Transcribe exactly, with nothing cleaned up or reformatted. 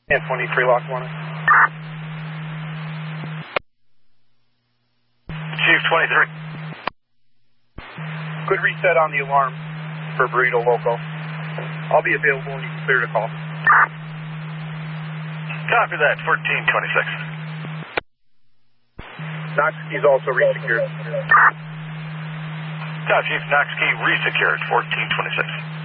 And twenty-three, lock one. Chief twenty-three. Good reset on the alarm for Burrito Loco. I'll be available when you can clear the call. Copy that, fourteen twenty-six. Knox key's also resecured. Copy, Chief. Knox key resecured, fourteen twenty-six.